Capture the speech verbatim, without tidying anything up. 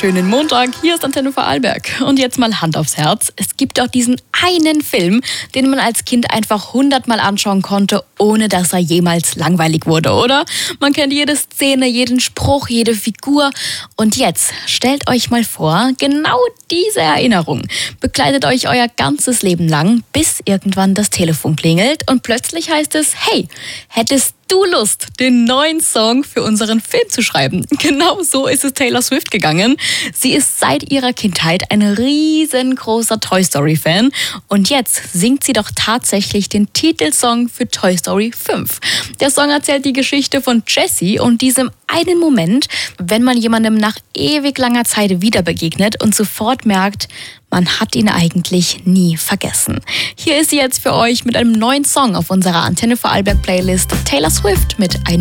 wunderschönen Montag. Hier ist Antenne Vorarlberg. Und jetzt mal Hand aufs Herz. Es gibt doch diesen einen Film, den man als Kind einfach hundertmal anschauen konnte, ohne dass er jemals langweilig wurde, oder? Man kennt jede Szene, jeden Spruch, jede Figur. Und jetzt stellt euch mal vor, genau diese Erinnerung begleitet euch euer ganzes Leben lang, bis irgendwann das Telefon klingelt und plötzlich heißt es, hey, hättest du Lust, den neuen Song für unseren Film zu schreiben? Genau so ist es Taylor Swift gegangen. Sie ist seit ihrer Kindheit ein riesengroßer Toy Story Fan und jetzt singt sie doch tatsächlich den Titelsong für Toy Story fünf. Der Song erzählt die Geschichte von Jessie und diesem einen Moment, wenn man jemandem nach ewig langer Zeit wieder begegnet und sofort merkt, man hat ihn eigentlich nie vergessen. Hier ist sie jetzt für euch mit einem neuen Song auf unserer Antenne Vorarlberg Playlist. Taylor Swift mit I